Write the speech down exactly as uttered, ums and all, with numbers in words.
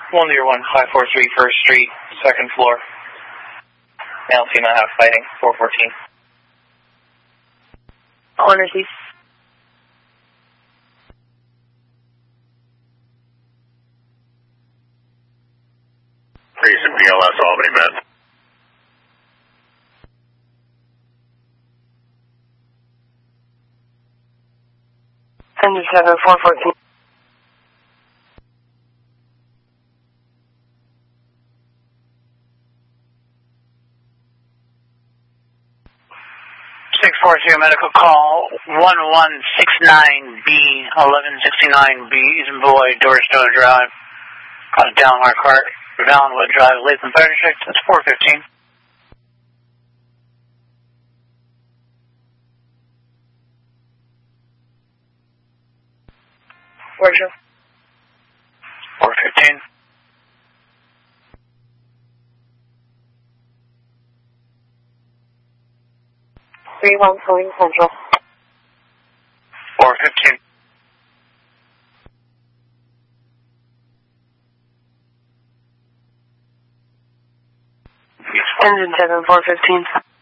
one zero one five four three First Street, second floor. Male, female, half fighting, four fourteen. All received. Recent B L S Albany, man. seven four fourteen. six four zero medical call, one one six nine B, eleven sixty-nine B, Eastern Boy, Doorstone Drive. Got a Downmark Cart, Downwood Drive, Latham Fire District, that's four fifteen. Roger. four fifteen. three one calling Central. four fifteen. Engine seven four fifteen.